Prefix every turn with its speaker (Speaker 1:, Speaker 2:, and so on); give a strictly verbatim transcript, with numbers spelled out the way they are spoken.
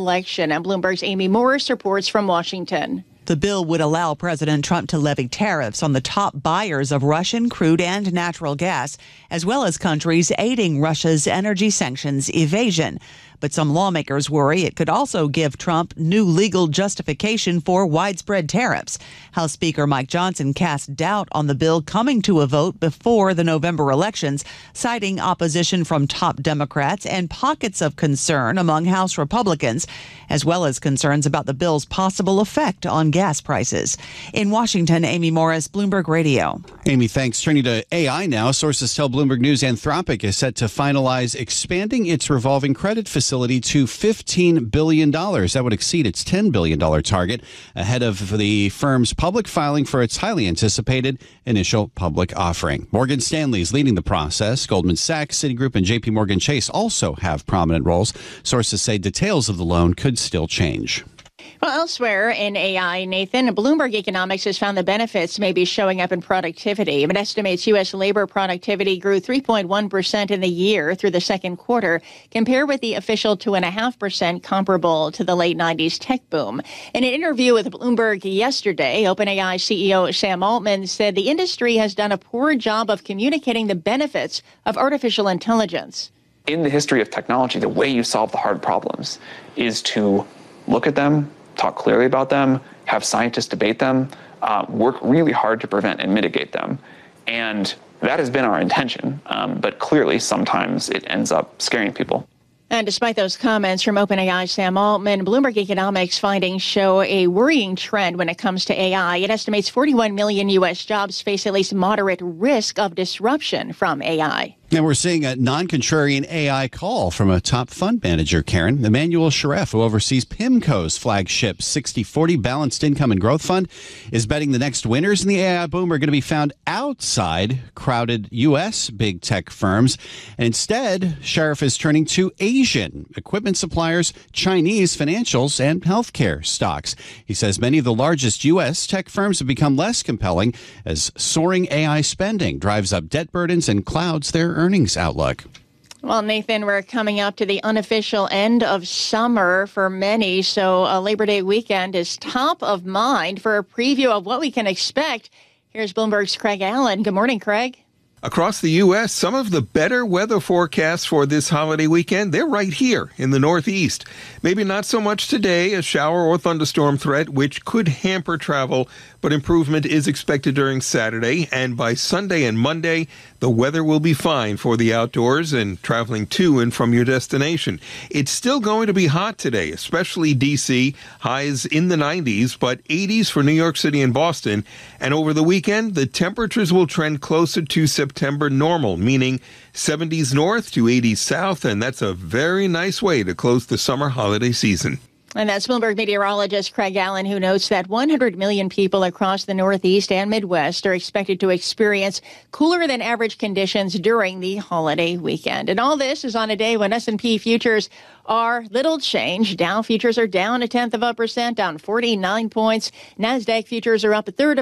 Speaker 1: election. And Bloomberg's Amy Morris reports from Washington.
Speaker 2: The bill would allow President Trump to levy tariffs on the top buyers of Russian crude and natural gas, as well as countries aiding Russia's energy sanctions evasion. But some lawmakers worry it could also give Trump new legal justification for widespread tariffs. House Speaker Mike Johnson cast doubt on the bill coming to a vote before the November elections, citing opposition from top Democrats and pockets of concern among House Republicans, as well as concerns about the bill's possible effect on gas prices. In Washington, Amy Morris, Bloomberg Radio.
Speaker 3: Amy, thanks. Turning to A I now, sources tell Bloomberg News Anthropic is set to finalize expanding its revolving credit facility to fifteen billion dollars. That would exceed its ten billion dollars target ahead of the firm's public filing for its highly anticipated initial public offering. Morgan Stanley is leading the process. Goldman Sachs, Citigroup, and J P Morgan Chase also have prominent roles. Sources say details of the loan could still change.
Speaker 1: Well, elsewhere in A I, Nathan, Bloomberg Economics has found the benefits may be showing up in productivity. It estimates U S labor productivity grew three point one percent in the year through the second quarter, compared with the official two point five percent comparable to the late nineties tech boom. In an interview with Bloomberg yesterday, OpenAI C E O Sam Altman said the industry has done a poor job of communicating the benefits of artificial intelligence.
Speaker 4: In the history of technology, the way you solve the hard problems is to look at them, talk clearly about them, have scientists debate them, uh, work really hard to prevent and mitigate them. And that has been our intention. Um, but clearly, sometimes it ends up scaring people.
Speaker 1: And despite those comments from OpenAI Sam Altman, Bloomberg Economics findings show a worrying trend when it comes to A I. It estimates forty-one million U S jobs face at least moderate risk of disruption from A I.
Speaker 3: And we're seeing a non-contrarian A I call from a top fund manager, Karen. Emmanuel Sharef, who oversees PIMCO's flagship sixty forty Balanced Income and Growth Fund, is betting the next winners in the A I boom are going to be found outside crowded U S big tech firms. And instead, Sharef is turning to Asian equipment suppliers, Chinese financials, and healthcare stocks. He says many of the largest U S tech firms have become less compelling as soaring A I spending drives up debt burdens and clouds their earnings outlook.
Speaker 1: Well, Nathan, we're coming up to the unofficial end of summer for many, so a Labor Day weekend is top of mind. For a preview of what we can expect, here's Bloomberg's Craig Allen. Good morning, Craig.
Speaker 5: Across the U S, some of the better weather forecasts for this holiday weekend, they're right here in the Northeast. Maybe not so much today, a shower or thunderstorm threat, which could hamper travel, but improvement is expected during Saturday. And by Sunday and Monday, the weather will be fine for the outdoors and traveling to and from your destination. It's still going to be hot today, especially D C, highs in the nineties, but eighties for New York City and Boston. And over the weekend, the temperatures will trend closer to September normal, meaning seventies north to eighties south, and that's a very nice way to close the summer holiday season.
Speaker 1: And that's Bloomberg meteorologist Craig Allen, who notes that one hundred million people across the Northeast and Midwest are expected to experience cooler than average conditions during the holiday weekend. And all this is on a day when S and P futures are little change. Dow futures are down a tenth of a percent, down forty-nine points. NASDAQ futures are up a third of